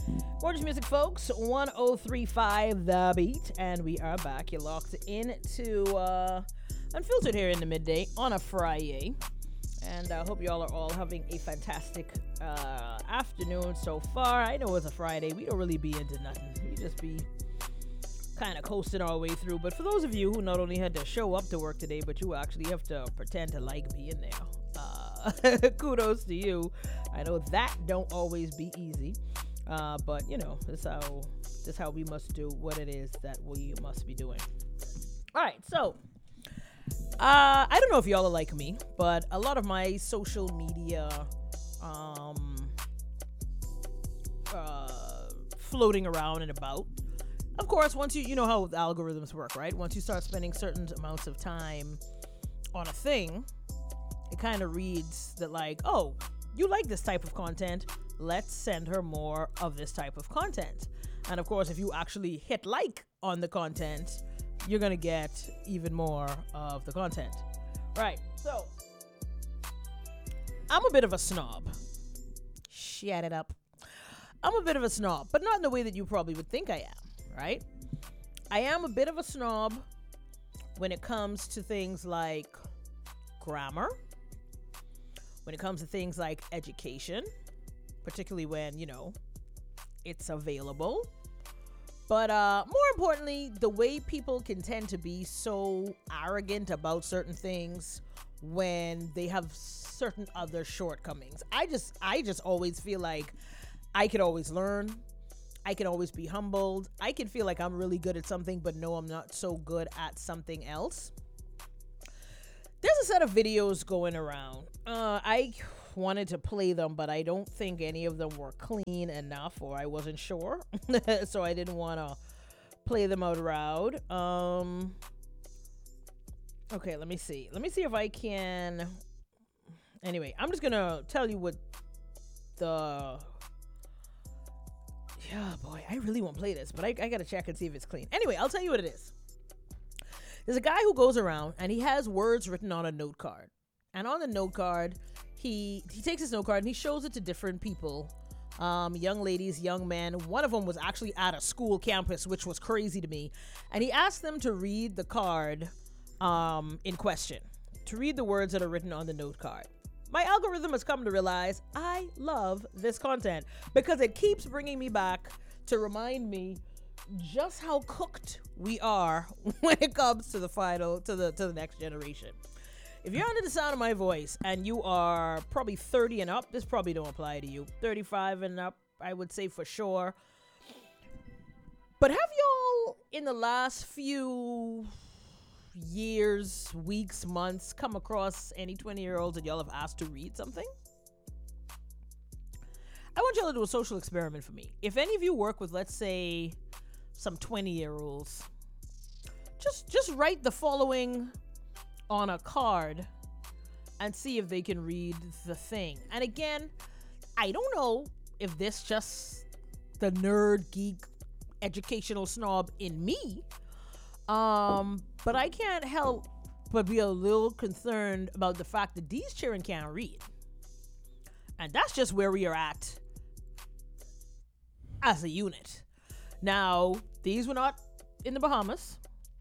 Gorgeous music, folks. 1035 The Beat, and we are back. You're locked into Unfiltered here in the midday on a Friday. And I hope y'all are all having a fantastic afternoon so far. I know it's a Friday. We don't really be into nothing. We just be kind of coasting our way through. But for those of you who not only had to show up to work today, but you actually have to pretend to like being there, kudos to you. I know that don't always be easy. But you know, this how we must do what it is that we must be doing. All right, so I don't know if y'all are like me, but a lot of my social media floating around and about. Of course, once you know how the algorithms work, right? Once you start spending certain amounts of time on a thing, it kind of reads that like, oh, you like this type of content. Let's send her more of this type of content. And of course, if you actually hit like on the content, you're going to get even more of the content. Right. So, I'm a bit of a snob. Shut it up. I'm a bit of a snob, but not in the way that you probably would think I am, right? I am a bit of a snob when it comes to things like grammar, when it comes to things like education, particularly when, you know, it's available. But more importantly, the way people can tend to be so arrogant about certain things when they have certain other shortcomings. I just always feel like I could always learn. I can always be humbled. I can feel like I'm really good at something, but no, I'm not so good at something else. There's a set of videos going around. I wanted to play them, but I don't think any of them were clean enough, or I wasn't sure. So I didn't want to play them out loud. Okay, let me see. Let me see if I can. Anyway, I'm just going to tell you what the... Yeah, boy, I really won't play this, but I got to check and see if it's clean. Anyway, I'll tell you what it is. There's a guy who goes around and he has words written on a note card. And on the note card, he takes his note card and he shows it to different people. Young ladies, young men. One of them was actually at a school campus, which was crazy to me. And he asked them to read the card in question, to read the words that are written on the note card. My algorithm has come to realize I love this content because it keeps bringing me back to remind me just how cooked we are when it comes to the next generation. If you're under the sound of my voice and you are probably 30 and up, this probably don't apply to you. 35 and up, I would say for sure. But have y'all in the last few years, weeks, months come across any 20-year-olds that y'all have asked to read something? I want y'all to do a social experiment for me. If any of you work with, let's say, some 20-year-olds, just write the following on a card and see if they can read the thing. And again, I don't know if this just the nerd, geek, educational snob in me, but I can't help but be a little concerned about the fact that these children can't read. And that's just where we are at as a unit. Now, these were not in the Bahamas.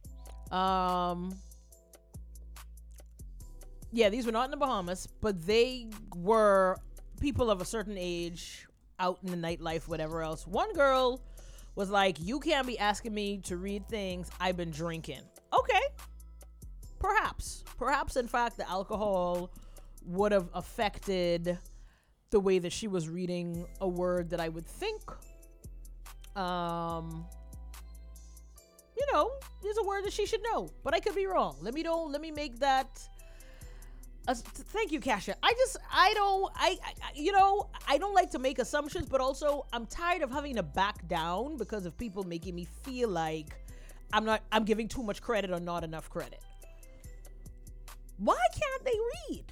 These were not in the Bahamas, but they were people of a certain age out in the nightlife, whatever else. One girl was like, you can't be asking me to read things I've been drinking. Okay. Perhaps, in fact, the alcohol would have affected the way that she was reading a word that I would think, is a word that she should know. But I could be wrong. Let me make that... thank you, Kasha. I don't like to make assumptions, but also I'm tired of having to back down because of people making me feel like I'm giving too much credit or not enough credit. Why can't they read?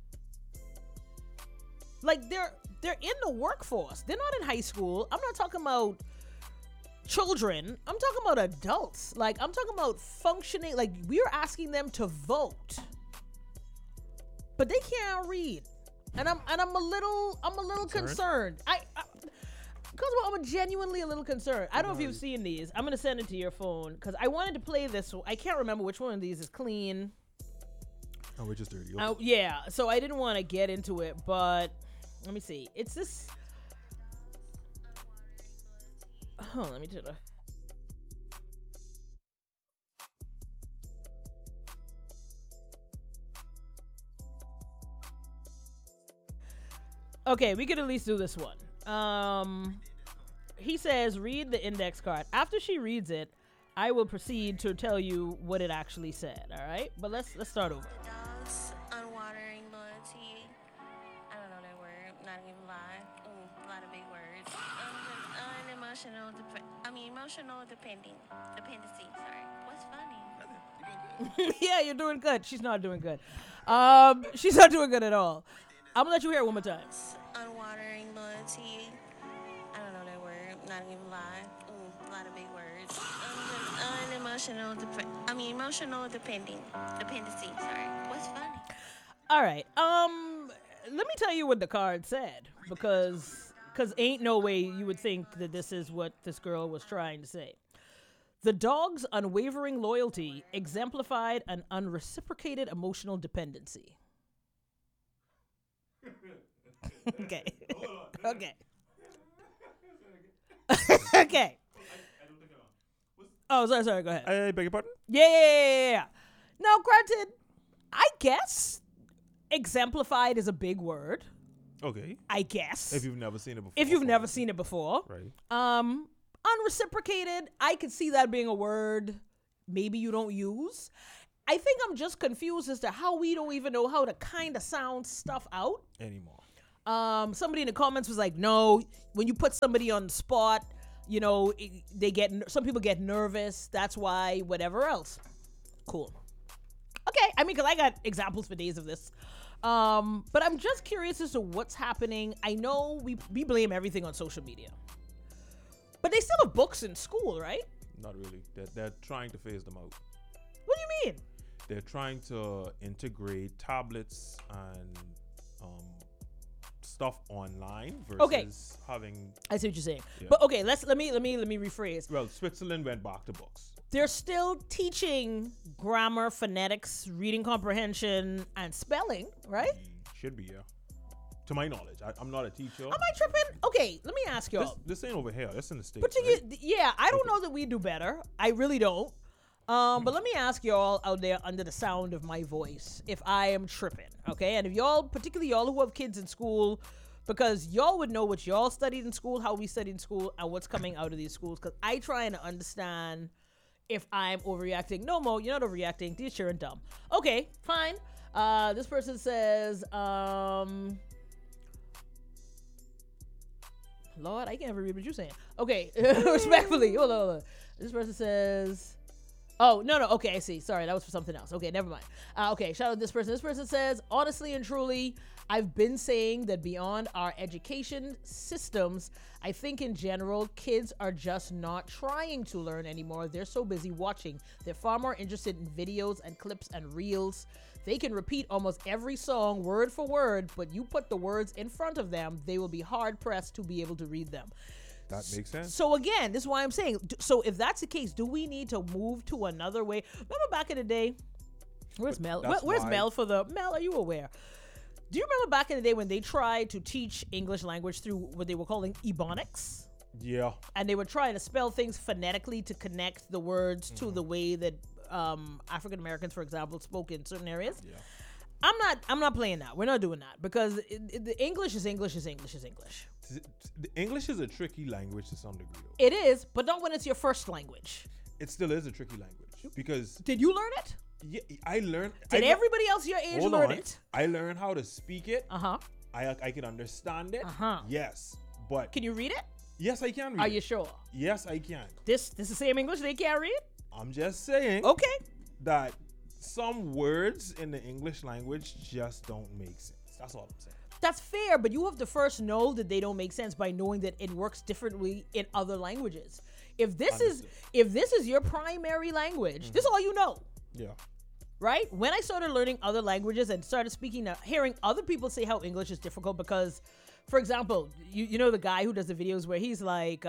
Like they're in the workforce. They're not in high school. I'm not talking about children. I'm talking about adults. Like I'm talking about functioning. Like we're asking them to vote. But they can't read, and I'm a little concerned. Because of all, I'm genuinely a little concerned. I don't know if you've seen these. I'm gonna send it to your phone because I wanted to play this. I can't remember which one of these is clean. Oh, which is dirty. Yeah, so I didn't want to get into it, but let me see. It's this. Oh, let me do the. Okay, we could at least do this one. He says, read the index card. After she reads it, I will proceed to tell you what it actually said. All right, but let's start over. Dogs, unwatering loyalty. I don't know that word. Not even lie. A lot of big words. Unemotional. Emotional dependency. Sorry. What's funny? Yeah, you're doing good. She's not doing good. She's not doing good at all. I'm gonna let you hear it one more time. Unwatering loyalty. I don't know that word. Not even lie. A lot of big words. Emotional dependency. Sorry. What's funny? All right. Let me tell you what the card said because ain't no way you would think that this is what this girl was trying to say. The dog's unwavering loyalty exemplified an unreciprocated emotional dependency. Okay. Okay. Okay. Oh, sorry. Go ahead. I beg your pardon? Yeah. Now, granted, I guess exemplified is a big word. Okay. I guess. If you've never seen it before. If you've never seen it before. Right. Unreciprocated, I could see that being a word maybe you don't use. I think I'm just confused as to how we don't even know how to kind of sound stuff out Anymore. Somebody in the comments was like, no, when you put somebody on the spot, you know, some people get nervous. That's why, whatever else. Cool. Okay. I mean, because I got examples for days of this. But I'm just curious as to what's happening. I know we blame everything on social media. But they still have books in school, right? Not really. They're trying to phase them out. What do you mean? They're trying to integrate tablets and stuff online versus having. I see what you're saying. Yeah. But okay, let me rephrase. Well, Switzerland went back to books. They're still teaching grammar, phonetics, reading comprehension, and spelling, right? Should be, yeah. To my knowledge, I'm not a teacher. Am I tripping? Okay, let me ask y'all. This ain't over here. This in the States. But yeah, I don't know that we do better. I really don't. But let me ask y'all out there under the sound of my voice if I am tripping, okay? And if y'all, particularly y'all who have kids in school, because y'all would know what y'all studied in school, how we studied in school, and what's coming out of these schools, because I trying to understand if I'm overreacting. No, Mo, you're not overreacting. You're sure and dumb. Okay, fine. This person says, Lord, I can't ever read what you're saying. Okay, respectfully. Hold on. This person says, oh, no. Okay, I see. Sorry, that was for something else. Okay, never mind. Okay, shout out to this person. This person says, honestly and truly, I've been saying that beyond our education systems, I think in general, kids are just not trying to learn anymore. They're so busy watching. They're far more interested in videos and clips and reels. They can repeat almost every song word for word, but you put the words in front of them, they will be hard pressed to be able to read them. That makes sense. So again, this is why I'm saying, so if that's the case, do we need to move to another way? Remember back in the day, where's Mel? Where's Mel for the, Mel, are you aware? Do you remember back in the day when they tried to teach English language through what they were calling Ebonics? Yeah. And they were trying to spell things phonetically to connect the words to the way that African Americans, for example, spoke in certain areas. Yeah. I'm not playing that. We're not doing that because the English is English is English is English. The English is a tricky language to some degree, though. It is, but not when it's your first language. It still is a tricky language because. Did you learn it? Yeah, I learned. Did everybody else your age learn it? I learned how to speak it. Uh-huh. I can understand it. Uh-huh. Yes, but can you read it? Yes, I can read. Are you sure? Yes, I can. This is the same English they can't read? I'm just saying. Okay. That some words in the English language just don't make sense. That's all I'm saying. That's fair, but you have to first know that they don't make sense by knowing that it works differently in other languages. If this is your primary language, this is all you know. Yeah. Right? When I started learning other languages and started hearing other people say how English is difficult because for example, you know the guy who does the videos where he's like,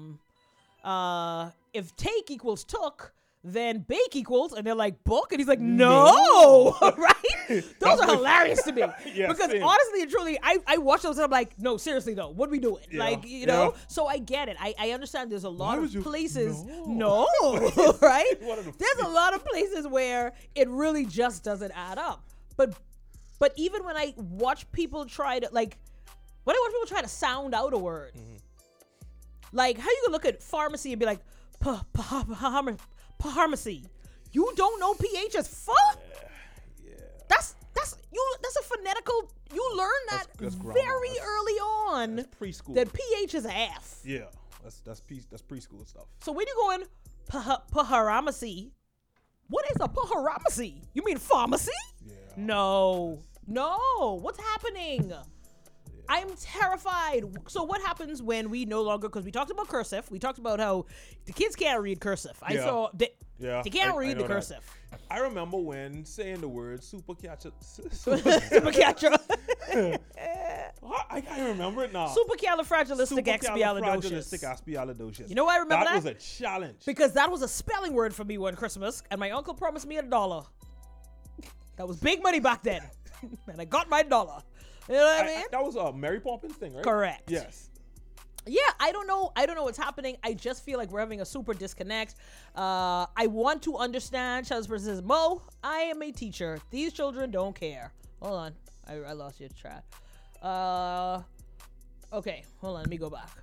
if take equals took, then bake equals, and they're like book, and he's like, no. Right? Those are hilarious to me. Yeah, because same. honestly and truly, I watch those and I'm like, no, seriously though, what are we doing? Yeah, Like, you know? yeah. So I get it. I understand there's a lot would of you- places. No. No, right? One of the There's a lot of places where it really just doesn't add up. But even when I watch people try to, like, when I watch people try to sound out a word, like, how you gonna look at pharmacy and be like, pharmacy? You don't know PH as fuck? Yeah. That's a phonetical. You learn that That's grammar. very early on That's preschool. that PH is F. Yeah, that's preschool stuff. So when you go in paharamasi, what is a paharamasi? You mean pharmacy? Yeah. No. What's happening? I'm terrified. So what happens when we no longer, because we talked about cursive. We talked about how the kids can't read cursive. I Yeah. saw they can't I read the know that. cursive. I remember when saying the word supercatcher. I can't remember it now. Supercalifragilisticexpialidocious. Supercalifragilisticexpialidocious. You know why I remember that? That was a challenge. Because that was a spelling word for me one Christmas, and my uncle promised me $1. That was big money back then, and I got my $1. You know what I mean? That was a Mary Poppins thing, right? Correct. Yes. Yeah, I don't know what's happening. I just feel like we're having a super disconnect. I want to understand. Charles says, Mo, I am a teacher. These children don't care. Hold on. I lost your chat. Okay, hold on. Let me go back.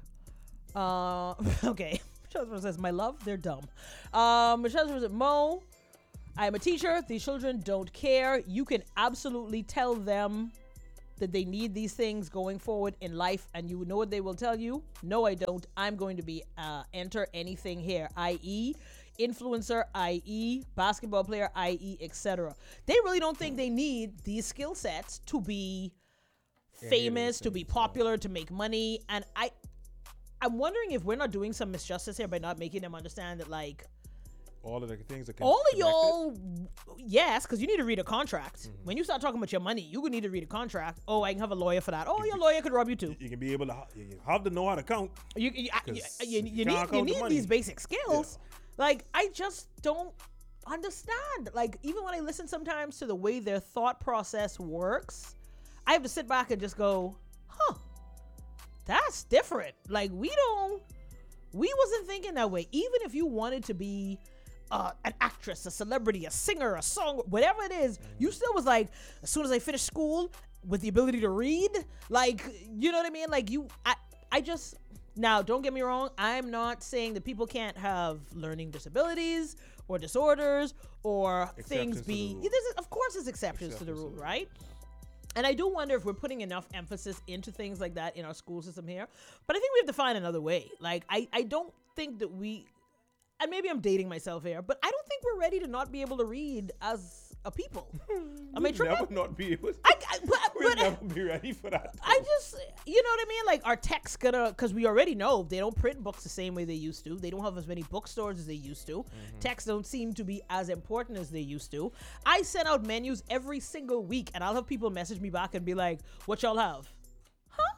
Okay. Charles says, my love, they're dumb. Charles says, Mo, I am a teacher. These children don't care. You can absolutely tell them that they need these things going forward in life, and you know what they will tell you? No, I don't. I'm going to be enter anything here, i.e. influencer, i.e. basketball player, i.e. etc. They really don't think they need these skill sets to be famous, to be popular, to make money. And I'm wondering if we're not doing some misjustice here by not making them understand that, like, All of the things that all of y'all, yes, because you need to read a contract. When you start talking about your money, you need to read a contract. Oh, I can have a lawyer for that. Oh, your lawyer could rob you too. You can be able to you have to know how to count. You can't need count the money. these basic skills. Like, I just don't understand. Like, even when I listen sometimes to the way their thought process works, I have to sit back and just go, huh, that's different. Like, we wasn't thinking that way. Even if you wanted to be an actress, a celebrity, a singer, a song, whatever it is, you still was like, as soon as I finish school with the ability to read, like, you know what I mean? Like, I just, now don't get me wrong, I'm not saying that people can't have learning disabilities or disorders or things be, of course there's exceptions to the rule, right? And I do wonder if we're putting enough emphasis into things like that in our school system here. But I think we have to find another way. Like, I don't think that and maybe I'm dating myself here, but I don't think we're ready to not be able to read as a people. Am I tripping? Never not be able to. We'll never be ready for that. I just, you know what I mean? Like, our tech's because we already know they don't print books the same way they used to. They don't have as many bookstores as they used to. Texts don't seem to be as important as they used to. I send out menus every single week, and I'll have people message me back and be like, what y'all have? Huh?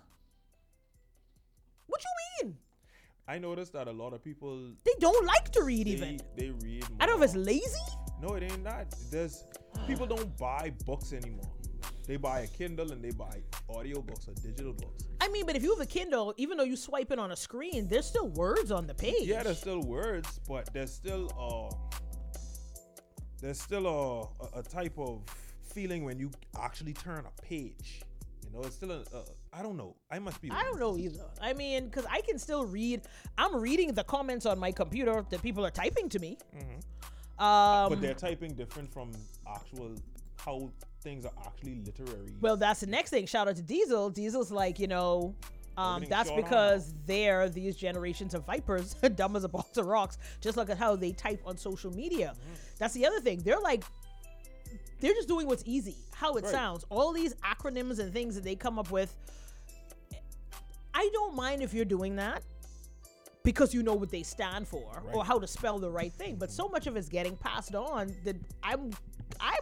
What you mean? I noticed that a lot of people They don't like to read even. they read more. I don't know if it's lazy. No, it ain't that. People don't buy books anymore. They buy a Kindle and they buy audio books or digital books. I mean, but if you have a Kindle, even though you swipe it on a screen, there's still words on the page. Yeah, there's still words, but there's still a type of feeling when you actually turn a page. You know, it's still I don't know. I must be. I don't know either. I mean, because I can still read. I'm reading the comments on my computer that people are typing to me. But they're typing different from how things are actually literary. Well, that's the next thing. Shout out to Diesel. Diesel's like, Everything's that's short because these generations of vipers, dumb as a box of rocks. Just look at how they type on social media. That's the other thing. They're just doing what's easy, how it sounds. All these acronyms and things that they come up with. I don't mind if you're doing that because you know what they stand for or how to spell the right thing. But so much of it's getting passed on that I'm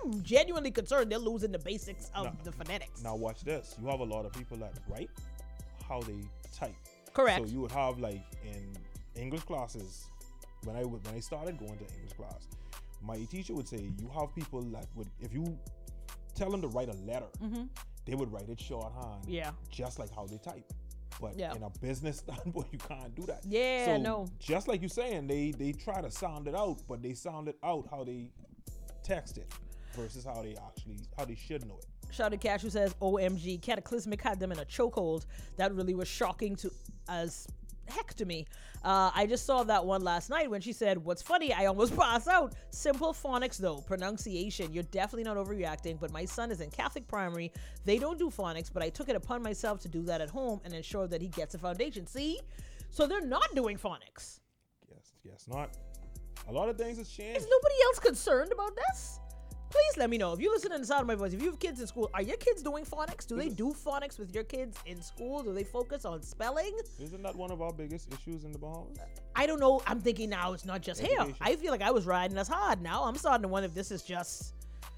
genuinely concerned they're losing the basics of the phonetics. Now watch this. You have a lot of people that write how they type. Correct. So you would have like in English classes, when I started going to English class, my teacher would say you have people that would, if you tell them to write a letter, they would write it shorthand, just like how they type. But in a business standpoint, you can't do that. Yeah, so no. Just like you're saying, they try to sound it out, but they sound it out how they text it versus how they should know it. Shout out to Cash who says, OMG, Cataclysmic had them in a chokehold. That really was shocking as heck to me. I just saw that one last night when she said, what's funny, I almost passed out. Simple phonics though, pronunciation. You're definitely not overreacting, but my son is in Catholic primary. They don't do phonics, but I took it upon myself to do that at home and ensure that he gets a foundation. See? So they're not doing phonics. Yes, not. A lot of things have changed. Is nobody else concerned about this? Please let me know. If you listen to the sound of my voice, if you have kids in school, are your kids doing phonics? Do they do phonics with your kids in school? Do they focus on spelling? Isn't that one of our biggest issues in the Bahamas? I don't know. I'm thinking now it's not just Education. here. I feel like I was riding us hard. Now I'm starting to wonder if this is just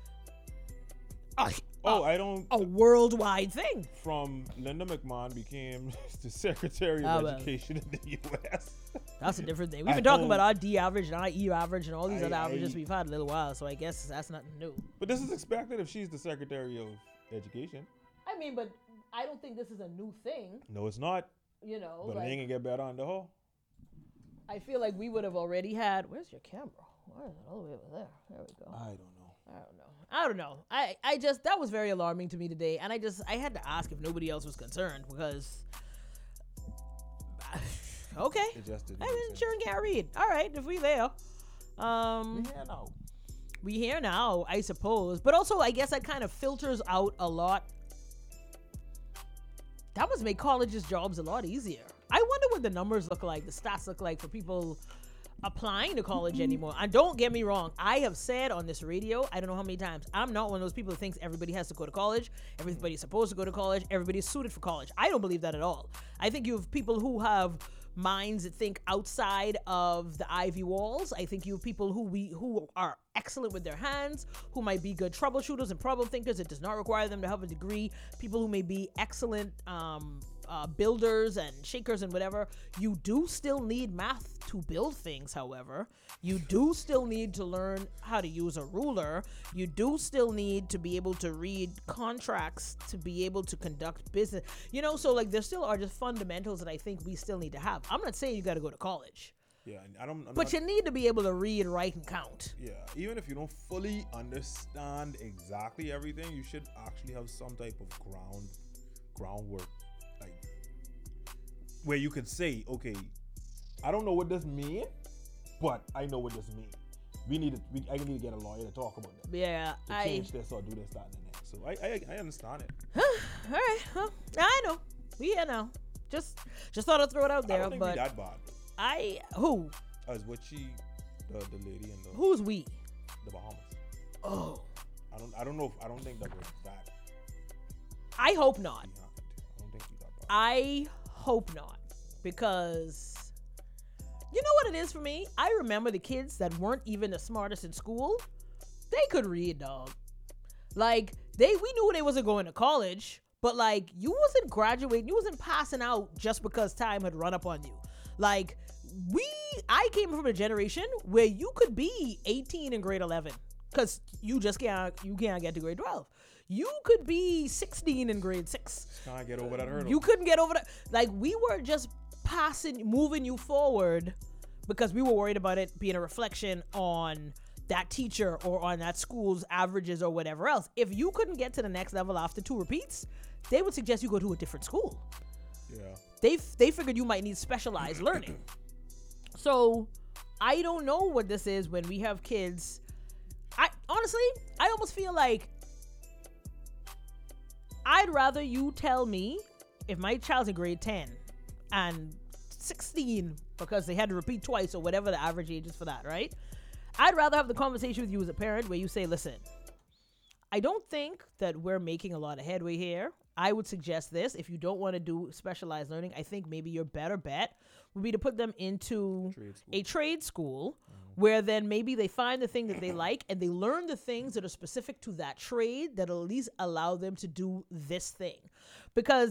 a worldwide thing. From Linda McMahon became the Secretary of Education in the U.S. That's a different thing. We've been talking about our D average and our E average and all these other averages we've had a little while, so I guess that's nothing new. But this is expected if she's the Secretary of Education. I mean, but I don't think this is a new thing. No, it's not. You know, but it ain't gonna get better on the whole. I feel like we would have already had. Where's your camera? Why is it all the way over there? There we go. I don't know. I just, that was very alarming to me today, and I had to ask if nobody else was concerned because. Okay. It just didn't. I mean, sure can't read. All right, if we there. We here now, I suppose. But also, I guess that kind of filters out a lot. That must make colleges' jobs a lot easier. I wonder what the numbers look like, the stats look like for people applying to college anymore. And don't get me wrong, I have said on this radio, I don't know how many times, I'm not one of those people who thinks everybody has to go to college, everybody's supposed to go to college, everybody's suited for college. I don't believe that at all. I think you have people who have minds that think outside of the ivy walls. I think you have people who are excellent with their hands, who might be good troubleshooters and problem thinkers. It does not require them to have a degree. People who may be excellent builders and shakers and whatever. You do still need math to build things, however. You do still need to learn how to use a ruler. You do still need to be able to read contracts to be able to conduct business. You know, so like there still are just fundamentals that I think we still need to have. I'm not saying you got to go to college. Yeah, but you need to be able to read, write, and count. Yeah, even if you don't fully understand exactly everything, you should actually have some type of groundwork, like where you could say, okay, I don't know what this means, but I know what this means. I need to get a lawyer to talk about it. Yeah, to change this or do this, that, and that. So I understand it. All right, well, I know. We here now. Just thought I'd throw it out there. I don't think but we that bad. Who? As what the lady in the who's we? The Bahamas. Oh. I don't know. I don't think that was bad. I hope not. I don't think we got bad. I hope not, because you know what it is for me? I remember the kids that weren't even the smartest in school. They could read, dog. Like we knew they wasn't going to college, but like you wasn't graduating, you wasn't passing out just because time had run up on you. Like I came from a generation where you could be 18 in grade 11 because you can't get to grade 12. You could be 16 in grade 6. Can't get over that hurdle. You couldn't get over that. Like we were just moving you forward because we were worried about it being a reflection on that teacher or on that school's averages or whatever else. If you couldn't get to the next level after 2 repeats, they would suggest you go to a different school. Yeah. They figured you might need specialized learning. So I don't know what this is when we have kids. I almost feel like I'd rather you tell me if my child's in grade 10 and 16 because they had to repeat twice or whatever the average age is for that, right? I'd rather have the conversation with you as a parent where you say, listen, I don't think that we're making a lot of headway here. I would suggest this. If you don't want to do specialized learning, I think maybe your better bet would be to put them into a trade school where then maybe they find the thing that they like and they learn the things that are specific to that trade that'll at least allow them to do this thing. Because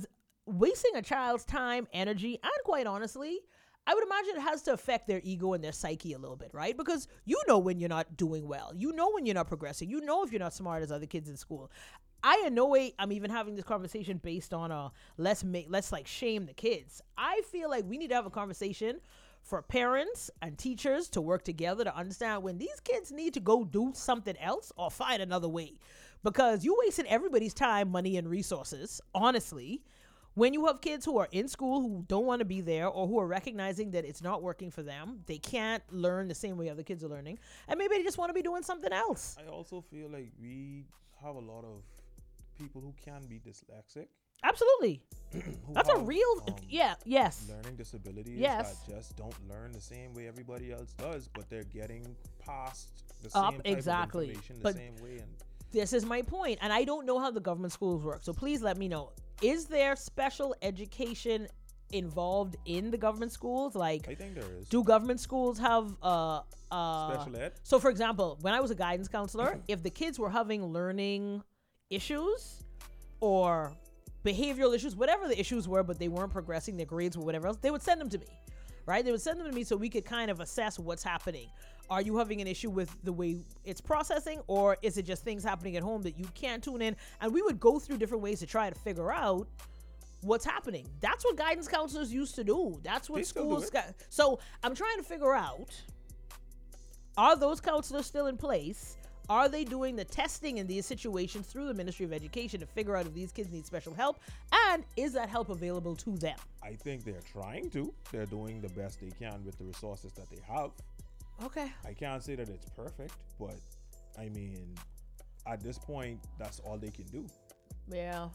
wasting a child's time, energy, and quite honestly, I would imagine it has to affect their ego and their psyche a little bit, right? Because you know when you're not doing well. You know when you're not progressing. You know if you're not smart as other kids in school. I in no way I'm even having this conversation based on let's like shame the kids. I feel like we need to have a conversation for parents and teachers to work together to understand when these kids need to go do something else or find another way. Because you wasting everybody's time, money, and resources, honestly, when you have kids who are in school who don't want to be there or who are recognizing that it's not working for them, they can't learn the same way other kids are learning, and maybe they just want to be doing something else. I also feel like we have a lot of people who can be dyslexic. Absolutely. Who That's a have, real, yes. learning disabilities Yes. that just don't learn the same way everybody else does, but they're getting past the Up, same type exactly. of information the But same way. And this is my point, and I don't know how the government schools work, so please let me know. Is there special education involved in the government schools? Like, I think there is. do government schools have Special ed? So for example, when I was a guidance counselor, if the kids were having learning issues or behavioral issues, whatever the issues were, but they weren't progressing, their grades or whatever else, they would send them to me, right? They would send them to me so we could kind of assess what's happening. Are you having an issue with the way it's processing, or is it just things happening at home that you can't tune in? And we would go through different ways to try to figure out what's happening. That's what guidance counselors used to do. That's what They still do schools it. got. So I'm trying to figure out, are those counselors still in place? Are they doing the testing in these situations through the Ministry of Education to figure out if these kids need special help? And is that help available to them? I think they're trying to. They're doing the best they can with the resources that they have. Okay. I can't say that it's perfect, but I mean, at this point, that's all they can do. Yeah.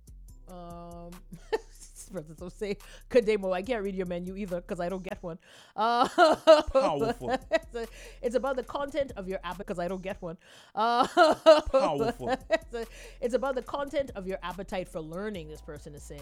So say good day, Mo. I can't read your menu either because I don't get one. Powerful. It's about the content of your app because I don't get one. Powerful. It's about the content of your appetite for learning. This person is saying.